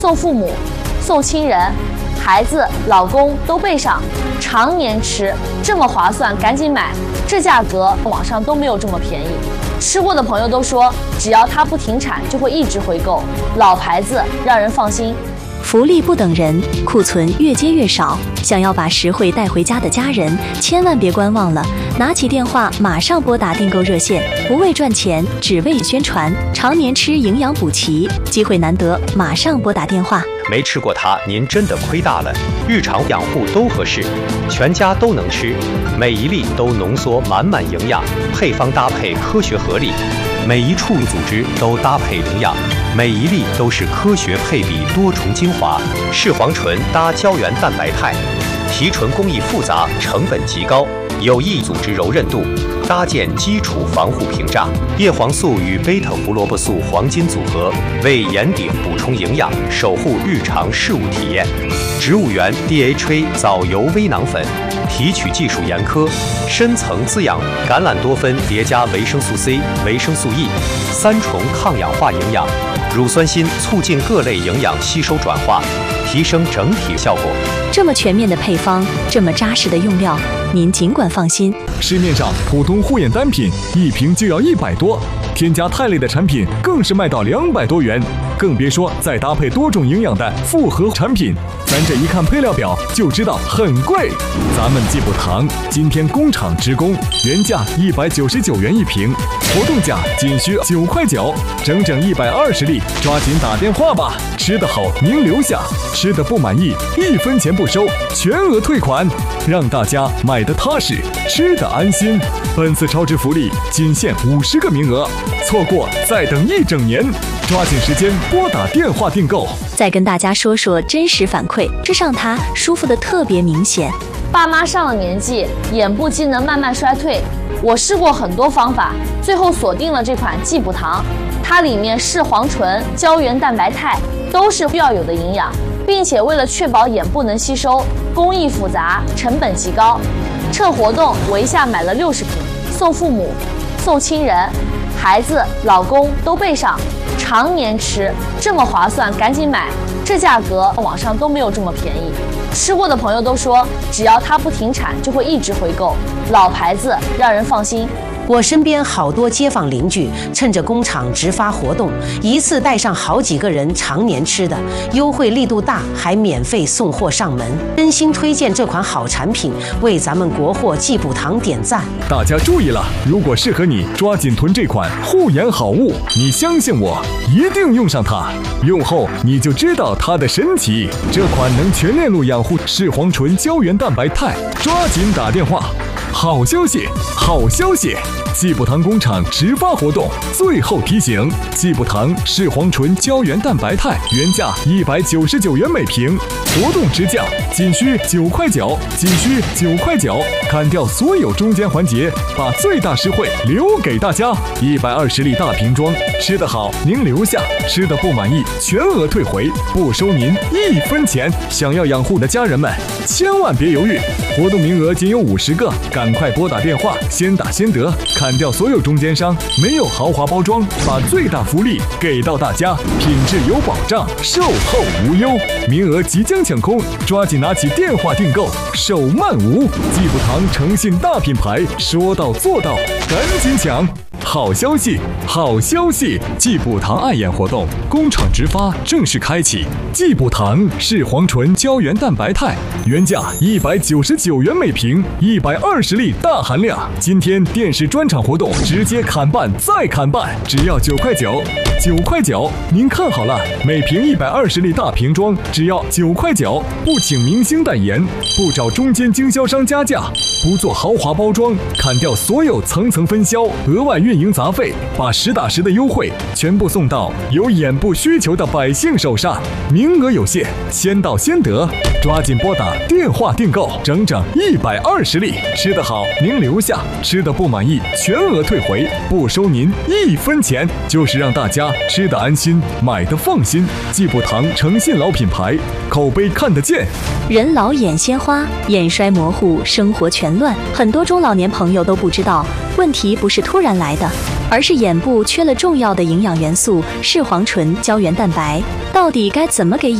送父母、送亲人、孩子、老公都备上，常年吃，这么划算，赶紧买！这价格网上都没有这么便宜。吃过的朋友都说，只要它不停产，就会一直回购，老牌子，让人放心。 福利不等人，库存越接越少。想要把实惠带回家的家人，千万别观望了，拿起电话马上拨打订购热线，不为赚钱，只为宣传。常年吃营养补齐，机会难得，马上拨打电话。 没吃过它，您真的亏大了。日常养护都合适，全家都能吃，每一粒都浓缩满满营养，配方搭配科学合理，每一处组织都搭配营养，每一粒都是科学配比多重精华，视黄醇搭胶原蛋白肽，提纯工艺复杂，成本极高，有益组织柔韧度，搭建基础防护屏障。叶黄素与贝塔胡萝卜素黄金组合，为眼底补充营养，守护日常事物体验。植物源 DHA 藻油微囊粉，提取技术严苛，深层滋养，橄榄多酚叠加维生素 C、维生素 E， 3重抗氧化营养。乳酸锌促进各类营养吸收转化，提升整体效果。 这么全面的配方，这么扎实的用料，您尽管放心。 市面上普通护眼单品一瓶就要100多，添加肽类的产品更是卖到200多元，更别说再搭配多种营养的复合产品，咱这一看配料表就知道很贵。咱们济补堂今天工厂直供，原价199元一瓶，活动价仅需9块9，整整120粒，抓紧打电话吧！吃得好您留下，吃得不满意1分钱不收，全额退款，让大家买得踏实，吃得安心。本次超值福利仅限50个名额，错过再等1整年，抓紧时间拨打电话订购。 再跟大家说说真实反馈，吃上它舒服的特别明显。 爸妈上了年纪，眼部机能慢慢衰退，我试过很多方法，最后锁定了这款济补堂。它里面视黄醇、胶原蛋白肽都是需要有的营养，并且为了确保眼部能吸收，工艺复杂，成本极高。趁活动，我一下买了60瓶，送父母、送亲人、孩子、老公都备上，常年吃，这么划算，赶紧买！这价格网上都没有这么便宜。吃过的朋友都说，只要它不停产，就会一直回购，老牌子，让人放心。 我身边好多街坊邻居趁着工厂直发活动，一次带上好几个人常年吃的，优惠力度大，还免费送货上门。真心推荐这款好产品，为咱们国货济补堂点赞。 大家注意了，如果适合你，抓紧囤这款护眼好物，你相信我，一定用上它，用后你就知道它的神奇。这款能全链路养护视黄醇胶原蛋白肽，抓紧打电话。好消息，好消息！济补堂工厂直发活动，最后提醒：济补堂视黄醇胶原蛋白肽原价199元每瓶，活动直降仅需9块9，仅需9块9，砍掉所有中间环节，把最大实惠留给大家。120粒大瓶装，吃得好您留下，吃得不满意全额退回，不收您1分钱。想要养护的家人们，千万别犹豫，活动名额仅有50个，赶快拨打电话，先打先得，砍掉所有中间商，没有豪华包装，把最大福利给到大家，品质有保障，售后无忧。名额即将抢空，抓紧拿起电话订购，手慢无。济补堂诚信大品牌，说到做到，赶紧抢！好消息，好消息！济补堂爱眼活动工厂直发正式开启。济补堂视黄醇胶原蛋白肽原价199元每瓶，120粒大含量。今天电视专场活动直接砍半再砍半，只要9块9，9块9。您看好了，每瓶120粒大瓶装只要9块9，不请明星代言，不找中间经销商加价，不做豪华包装，砍掉所有层层分销、额外运营杂费，把实打实的优惠全部送到有眼部需求的百姓手上。名额有限，先到先得，抓紧拨打电话订购，整整120粒，吃得好您留下，吃得不满意全额退回，不收您1分钱，就是让大家吃得安心，买得放心。济补堂诚信老品牌，口碑看得见。 人老眼先花，眼衰模糊，生活全乱，很多中老年朋友都不知道，问题不是突然来的。 的，而是眼部缺了重要的营养元素视黄醇胶原蛋白。到底该怎么给